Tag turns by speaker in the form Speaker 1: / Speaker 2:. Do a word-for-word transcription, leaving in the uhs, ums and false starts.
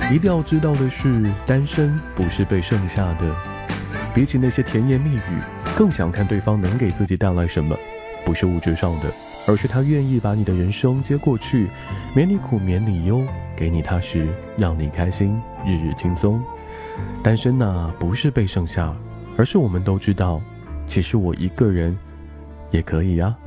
Speaker 1: 一定要知道的是，单身不是被剩下的。比起那些甜言蜜语，更想看对方能给自己带来什么，不是物质上的，而是他愿意把你的人生接过去，免你苦免你忧，给你踏实，让你开心，日日轻松。单身啊，不是被剩下，而是我们都知道，其实我一个人也可以啊。